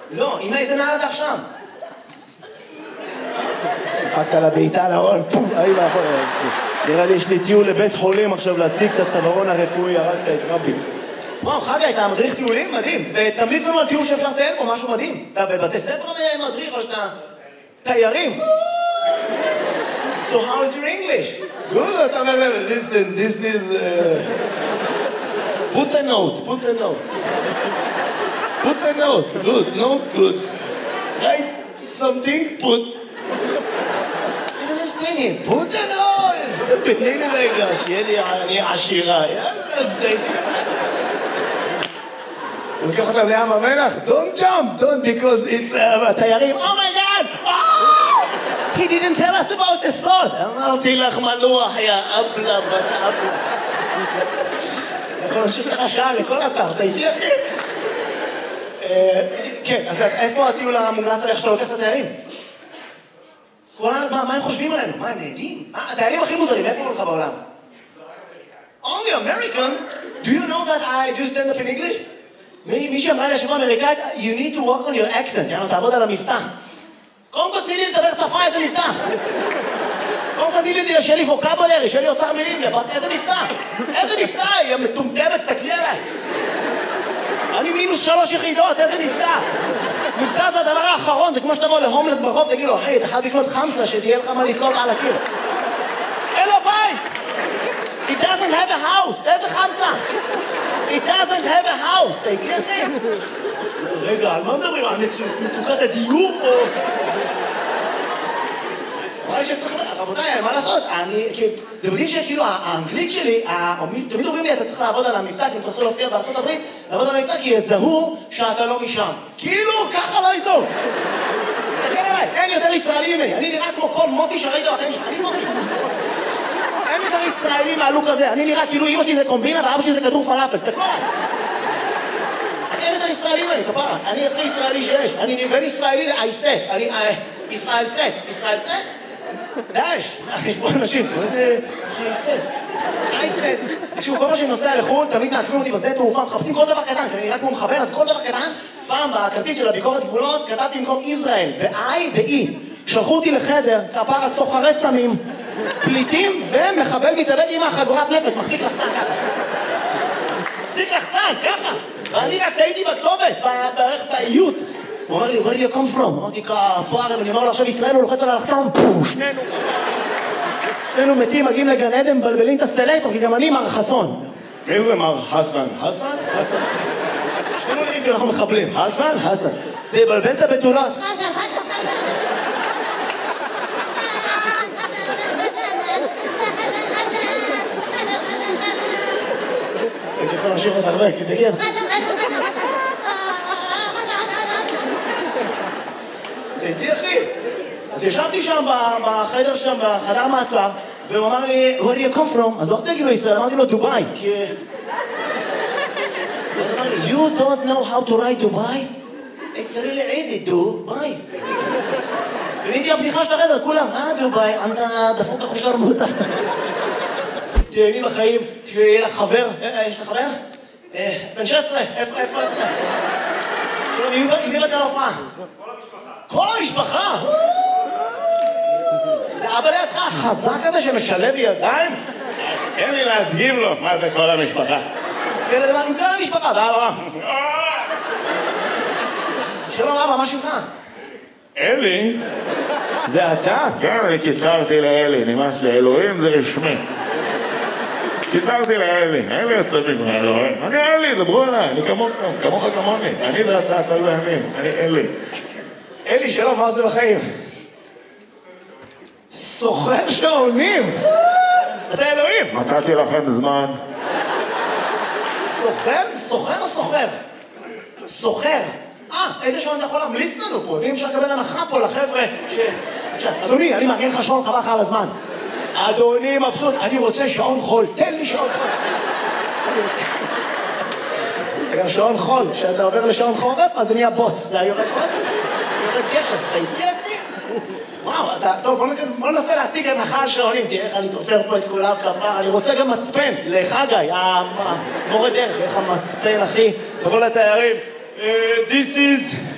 לא, עם איזה נעל אתה עכשיו? דפקת לה בעיטה לארון, פום, אוי ואבוי. נראה לי יש לי טיול לבית חולים עכשיו להשיג את הצווארון הרפואי, הרגת את רבי. וואו, חגי, אתה מדריך טיולים? מדהים. ותמליץ לנו על טיול שאפשר לטייל פה, משהו מדהים. אתה בבתי ספר מדריך או שאתה תיירים? So how is your English? Good, אתה אומר, listen, this is... Put a note. Put a note, good, note, good. Write something, put... I don't understand you. Put a note! תתני לי רגע, שיהיה לי אני עשירה. יאללה, אז תתני לי. הוא לוקח אותם לים המלח, don't jump, don't, because it's... תיירים, oh my god! Oh! He didn't tell us about the salt. אמרתי לך מלוח, יא אבלה, בת אבלה. אתה יכול להמשיך לך שעה לכל אתר, אתה איתי אחי? כן, אז איפה הטיול המומלץ עליך שאתה לוקח את התיירים? מה הם חושבים עלינו? מה הם נהדים? התיירים הכי מוזרים, איפה הוא לך בעולם? Only Americans? Do you know that I do stand up in English? מי שאמרה לי השבוע אמריקאית, you need to work on your accent, יאנו, תעבוד על המבטא. קודם כל תני לי לדבר שפה, איזה מבטא. קודם כל תני לי שיהיה לי ווקבולרי, שיהיה לי אוצר מילים, איזה מבטא. איזה מבטא, היא מטומטמת, תסתכלי עליי. אני -3 יחידות, איזה מבטא. מבטא זה הדבר האחרון, זה כמו שתבוא להומלס ברחוב, תגיד לו, היי, אתה חייב לקנות חמסה, שתהיה לך מה לתלות על הקיר. אין לו בית! It doesn't have a house, איזה חמסה? It doesn't have a house, אתה הגיע אחי? רגע, על מה מדברים? על מצוקת הדיור או... אבל שצריך... רבותיי, מה לעשות? זה מדהים שכאילו האנגלית שלי, תמיד אומרים לי, אתה צריך לעבוד על המבטא, כי אם אתה רוצה להופיע בארצות הברית, לעבוד על המבטא, כי יזהו שאתה לא משם. כאילו, ככה לא יזהו. תסתכל עליי, אין יותר ישראלי ממני. אני נראה כמו כל מוטי שראית בחיים שלך, אני מוטי. אין יותר ישראלי מהלוק הזה. אני נראה כאילו אמא שלי זה קומבינה ואבא שלי זה כדור פלאפל. תסתכלו עליי. אין יותר ישראלי ממני, כפרה. אני הכי ישראלי שיש. אני בין ישראלי לאייסס. אני ישראל סס. ישראל סס? דאש, יש פה אנשים, מה זה אייסס? אייסס. תקשיבו, כל מה שאני נוסע לחו"ל, תמיד מעקבים אותי בשדה תעופה, מחפשים כל דבר קטן, כי אני נראה כמו מחבר, אז כל דבר קטן, פעם בכרטיס של הביקורת גבולות, כתבתי במקום ישראל, ב-I ב-E. שלחו אותי לחדר, כפרה סוחרי סמים, פליטים ומחבל מתאבד עם החגורת נפש, מחזיק לחצן ככה. מחזיק לחצן, ככה. ואני רק טעיתי בכתובת, בערך באיות. הוא אומר לי, where do you come from? אמרתי, כפרה, אני אומר לו, עכשיו ישראל הוא לוחץ על הלחצן, שנינו מתים, מגיעים לגן עדן, מבלבלים את הסלקטור, כי גם אני מר חסון. מי זה מר חסן? חסן? חסן. שנינו נראים כי אנחנו מחבלים. חסן? חסן. זה יבלבל את הבתולות. חסן. אני יכול להמשיך את הרבה, כי זה כן. תהייתי אחי. אז ישבתי שם בחדר שם, בחדר מעצר, והוא אמר לי, where do you come from? אז לא רוצה להגיד לו ישראל, אמרתי לו דובאי, כי... אז הוא אמר לי, you don't know how to write דובאי? It's really easy, דובאי. ונהייתי הבדיחה של החדר, כולם, דובאי, אתה דפוק לך שרמוטה. תהייני בחיים, שיהיה לך חבר, יש לך חבר? בן 16, איפה? עם מי באת להופעה? כל המשפחה! זה אבא לידך החזק הזה שמשלב ידיים? תן לי להדגים לו מה זה כל המשפחה. כן, לדבר עם כל המשפחה, ואבא. שלום אבא, מה שמך? אלי? זה אתה? כן, אני קיצרתי לאלי, נמאס לי, אלוהים זה רשמי. קיצרתי לאלי, אלי יוצא מגמר, אלוהים. אני אלי, דברו עליי, אני כמוך כמוני. אני ואתה, אתה ואני, אני אלי. אלי, שלום, מה זה בחיים? סוחר שעונים! אתה אלוהים! נתתי לכם זמן. סוחר? סוחר או סוחר? סוחר. איזה שעון אתה יכול להמליץ לנו פה? ואם אפשר לקבל הנחה פה לחבר'ה ש... אדוני, אני מארגן לך שעון חבל לך על הזמן. אדוני מבסוט, אני רוצה שעון חול, תן לי שעון חול. גם שעון חול, כשאתה עובר לשעון חורף, אז זה נהיה בוץ. זה יורד עוד? יורד גשם, אתה איתי אחי? וואו, טוב, בוא ננסה להשיג הנחה על שעונים, תראה איך אני תופר פה את כולם כפר, אני רוצה גם מצפן, לחגי, המורה דרך, איך המצפן אחי, תבוא לתיירים, this is